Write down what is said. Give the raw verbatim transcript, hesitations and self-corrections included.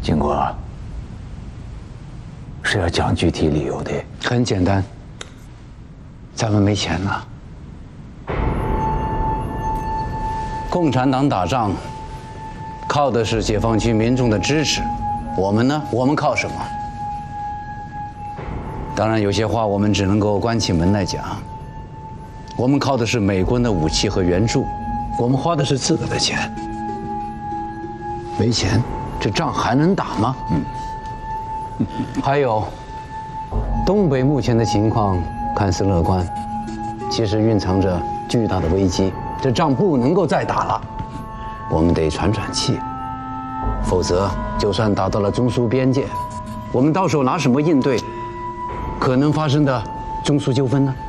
经国，是要讲具体理由的。 很简单，咱们没钱了。共产党打仗靠的是解放军民众的支持，我们呢？我们靠什么？当然，有些话我们只能够关起门来讲。我们靠的是美国的武器和援助，我们花的是自个的钱。没钱，这仗还能打吗？嗯。还有，东北目前的情况看似乐观，其实蕴藏着巨大的危机。这仗不能够再打了，我们得喘喘气，否则就算打到了中苏边界，我们到时候拿什么应对可能发生的中苏纠纷呢？